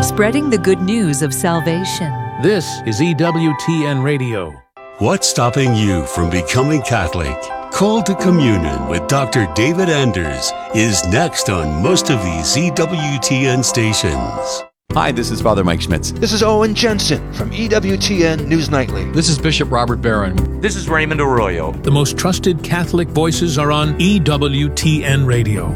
spreading the good news of salvation. This is EWTN Radio. What's stopping you from becoming Catholic? Call to Communion with Dr. David Anders is next on most of these EWTN stations. Hi, this is Father Mike Schmitz. This is Owen Jensen from EWTN News Nightly. This is Bishop Robert Barron. This is Raymond Arroyo. The most trusted Catholic voices are on EWTN Radio.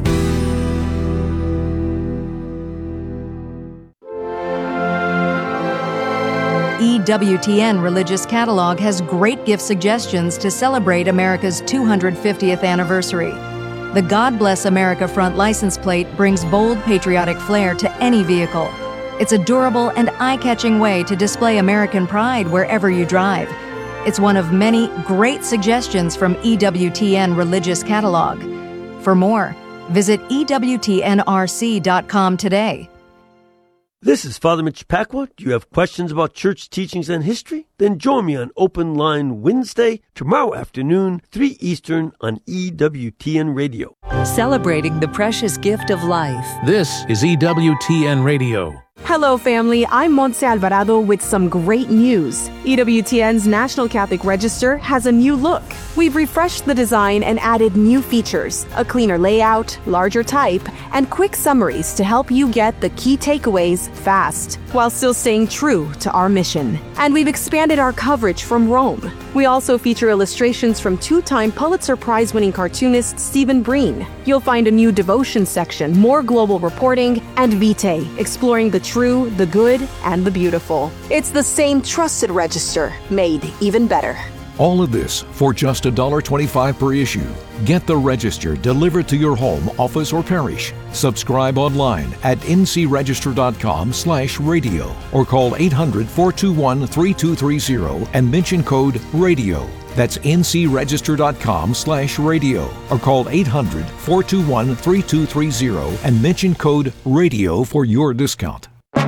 EWTN Religious Catalog has great gift suggestions to celebrate America's 250th anniversary. The God Bless America front license plate brings bold patriotic flair to any vehicle. It's a durable and eye-catching way to display American pride wherever you drive. It's one of many great suggestions from EWTN Religious Catalog. For more, visit EWTNRC.com today. This is Father Mitch Pacwa. Do you have questions about church teachings and history? Then join me on Open Line Wednesday, tomorrow afternoon, 3 Eastern on EWTN Radio. Celebrating the precious gift of life. This is EWTN Radio. Hello, family. I'm Montse Alvarado with some great news. EWTN's National Catholic Register has a new look. We've refreshed the design and added new features, a cleaner layout, larger type, and quick summaries to help you get the key takeaways fast, while still staying true to our mission. And we've expanded our coverage from Rome. We also feature illustrations from two-time Pulitzer Prize-winning cartoonist Stephen Breen. You'll find a new devotion section, more global reporting, and Vitae, exploring the true, the good, and the beautiful. It's the same trusted register, made even better. All of this for just $1.25 per issue. Get the Register delivered to your home, office, or parish. Subscribe online at ncregister.com/radio or call 800-421-3230 and mention code RADIO. That's ncregister.com/radio or call 800-421-3230 and mention code RADIO for your discount.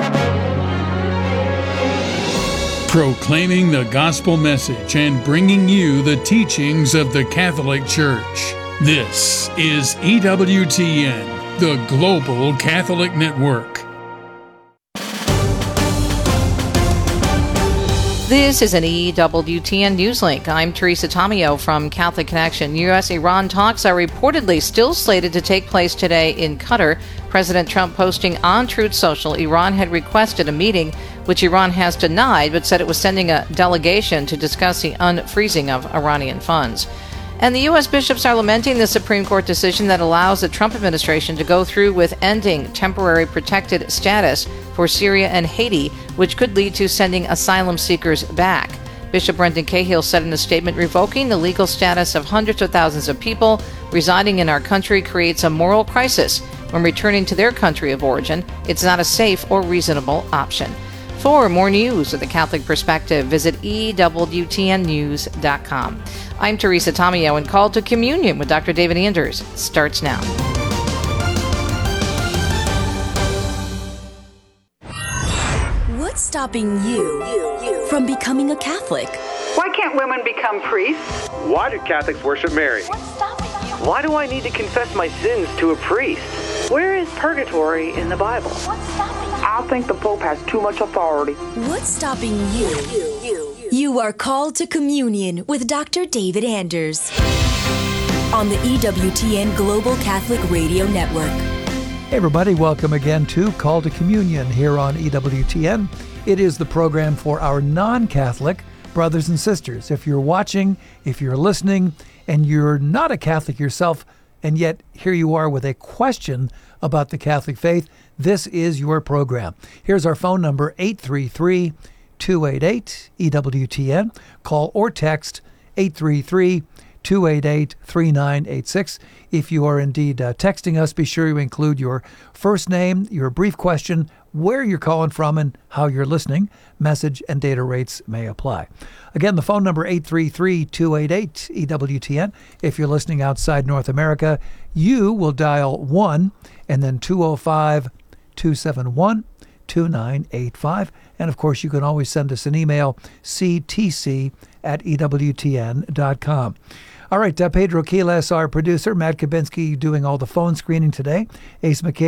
Proclaiming the gospel message and bringing you the teachings of the Catholic Church. This is EWTN, the Global Catholic Network. This is an EWTN Newslink. I'm Teresa Tomeo from Catholic Connection. U.S.-Iran talks are reportedly still slated to take place today in Qatar. President Trump posting on Truth Social, Iran had requested a meeting, which Iran has denied, but said it was sending a delegation to discuss the unfreezing of Iranian funds. And the U.S. bishops are lamenting the Supreme Court decision that allows the Trump administration to go through with ending temporary protected status for Syria and Haiti, which could lead to sending asylum seekers back. Bishop Brendan Cahill said in a statement, revoking the legal status of hundreds of thousands of people residing in our country creates a moral crisis. When returning to their country of origin, it's not a safe or reasonable option. For more news of the Catholic perspective, visit EWTNnews.com. I'm Teresa Tomeo, and Call to Communion with Dr. David Anders starts now. What's stopping you from becoming a Catholic? Why can't women become priests? Why do Catholics worship Mary? What's stopping you? Why do I need to confess my sins to a priest? Where is purgatory in the Bible? What's stopping you? I think the Pope has too much authority. What's stopping you? You are called to communion with Dr. David Anders on the EWTN Global Catholic Radio Network. Hey everybody, welcome again to Call to Communion here on EWTN. It is the program for our non-Catholic brothers and sisters. If you're watching, if you're listening, and you're not a Catholic yourself, and yet here you are with a question about the Catholic faith, this is your program. Here's our phone number, 833-288-EWTN. Call or text 833-288-3986. If you are indeed texting us, be sure you include your first name, your brief question, where you're calling from, and how you're listening. Message and data rates may apply. Again, the phone number 833-288-EWTN. If you're listening outside North America, you will dial 1 and then 205-271-2985. And of course, you can always send us an email, ctc@ewtn.com. All right, Pedro Quiles, our producer, Matt Kabinski doing all the phone screening today. Ace McKay